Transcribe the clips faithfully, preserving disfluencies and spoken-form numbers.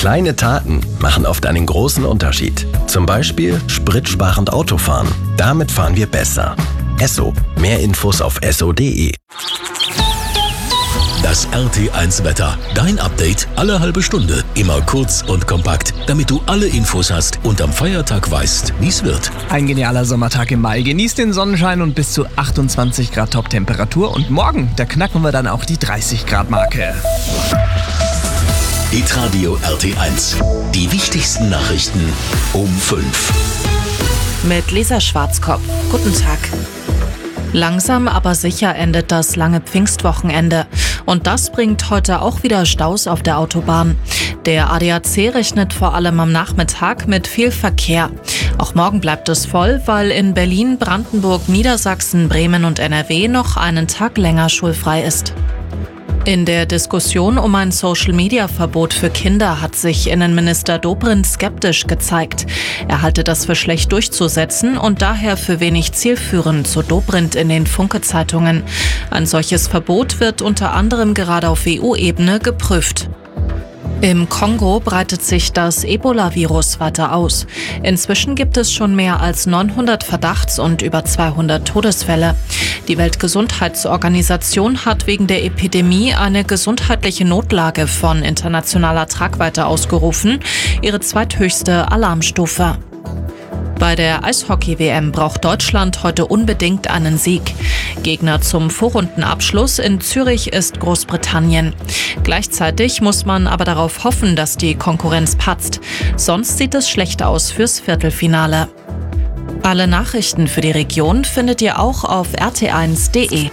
Kleine Taten machen oft einen großen Unterschied. Zum Beispiel spritsparend Autofahren. Damit fahren wir besser. Esso. Mehr Infos auf esso punkt de. Das R T eins Wetter. Dein Update alle halbe Stunde. Immer kurz und kompakt, damit du alle Infos hast und am Feiertag weißt, wie es wird. Ein genialer Sommertag im Mai. Genießt den Sonnenschein und bis zu achtundzwanzig Grad Top-Temperatur. Und morgen, da knacken wir dann auch die dreißig Grad Marke. Hitradio R T eins. Die wichtigsten Nachrichten um fünf. Mit Lisa Schwarzkopf. Guten Tag. Langsam aber sicher endet das lange Pfingstwochenende. Und das bringt heute auch wieder Staus auf der Autobahn. Der A D A C rechnet vor allem am Nachmittag mit viel Verkehr. Auch morgen bleibt es voll, weil in Berlin, Brandenburg, Niedersachsen, Bremen und N R W noch einen Tag länger schulfrei ist. In der Diskussion um ein Social-Media-Verbot für Kinder hat sich Innenminister Dobrindt skeptisch gezeigt. Er halte das für schlecht durchzusetzen und daher für wenig zielführend, so Dobrindt in den Funke-Zeitungen. Ein solches Verbot wird unter anderem gerade auf E U-Ebene geprüft. Im Kongo breitet sich das Ebola-Virus weiter aus. Inzwischen gibt es schon mehr als neunhundert Verdachts- und über zweihundert Todesfälle. Die Weltgesundheitsorganisation hat wegen der Epidemie eine gesundheitliche Notlage von internationaler Tragweite ausgerufen, ihre zweithöchste Alarmstufe. Bei der Eishockey-W M braucht Deutschland heute unbedingt einen Sieg. Gegner zum Vorrundenabschluss in Zürich ist Großbritannien. Gleichzeitig muss man aber darauf hoffen, dass die Konkurrenz patzt. Sonst sieht es schlecht aus fürs Viertelfinale. Alle Nachrichten für die Region findet ihr auch auf r t eins punkt de.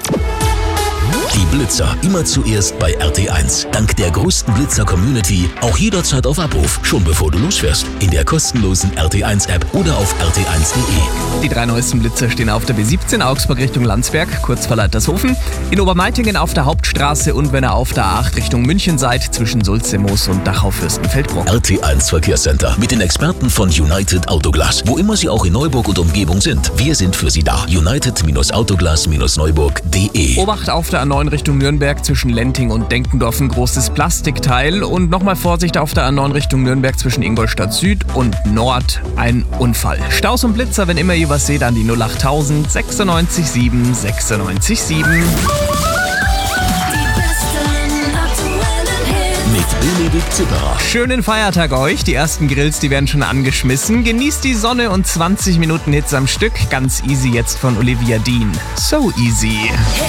Die Blitzer immer zuerst bei R T eins. Dank der größten Blitzer-Community auch jederzeit auf Abruf, schon bevor du losfährst. In der kostenlosen R T eins App oder auf r t eins punkt de. Die drei neuesten Blitzer stehen auf der B siebzehn Augsburg Richtung Landsberg, kurz vor Leitershofen, in Obermeitingen auf der Hauptstraße und wenn ihr auf der A acht Richtung München seid, zwischen Sulzmoos und Dachau-Fürstenfeldbruck. R T eins Verkehrscenter mit den Experten von United Autoglas. Wo immer sie auch in Neuburg und Umgebung sind, wir sind für sie da. United Autoglas Neuburg punkt de. Obacht auf der A neun Richtung Nürnberg zwischen Lenting und Denkendorf ein großes Plastikteil und nochmal Vorsicht auf der A neun Richtung Nürnberg zwischen Ingolstadt Süd und Nord ein Unfall. Staus und Blitzer, wenn immer ihr was seht, an die null achttausend sechsundneunzig sieben sechsundneunzig sieben. Mit Benedikt Zipperer. Schönen Feiertag euch. Die ersten Grills, die werden schon angeschmissen. Genießt die Sonne und zwanzig Minuten Hits am Stück. Ganz easy jetzt von Olivia Dean. So easy.